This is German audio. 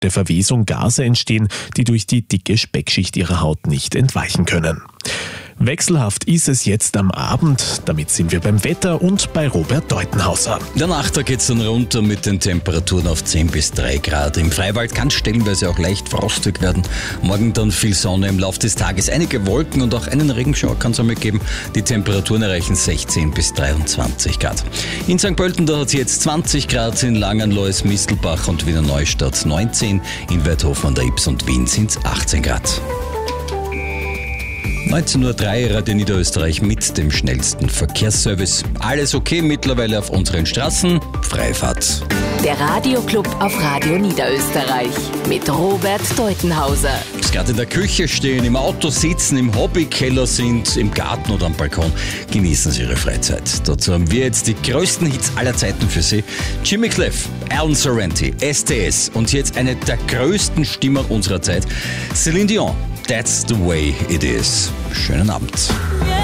der Verwesung Gase entstehen, die durch die dicke Speckschicht ihrer Haut nicht entweichen können. Wechselhaft ist es jetzt am Abend. Damit sind wir beim Wetter und bei Robert Deutenhauser. Danach geht es dann runter mit den Temperaturen auf 10 bis 3 Grad. Im Freiwald kann es stellenweise auch leicht frostig werden. Morgen dann viel Sonne im Laufe des Tages. Einige Wolken und auch einen Regenschauer kann es einmal geben. Die Temperaturen erreichen 16 bis 23 Grad. In St. Pölten da hat es jetzt 20 Grad, in Langenlois, Mistelbach und Wiener Neustadt 19. In Weidhofen an der Ybbs und Wien sind es 18 Grad. 19.03 Uhr Radio Niederösterreich mit dem schnellsten Verkehrsservice. Alles okay mittlerweile auf unseren Straßen. Freifahrt. Der Radioclub auf Radio Niederösterreich mit Robert Deutenhauser. Ob gerade in der Küche stehen, im Auto sitzen, im Hobbykeller sind, im Garten oder am Balkon, genießen Sie Ihre Freizeit. Dazu haben wir jetzt die größten Hits aller Zeiten für Sie. Jimmy Cliff, Alan Sorrenti, STS und jetzt eine der größten Stimmen unserer Zeit, Celine Dion. That's the way it is. Schönen Abend.